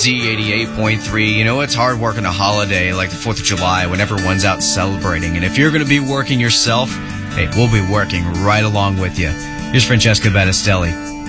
Z88.3. You know, it's hard working a holiday like the 4th of July when everyone's out celebrating. And if you're going to be working yourself, hey, we'll be working right along with you. Here's Francesca Battistelli.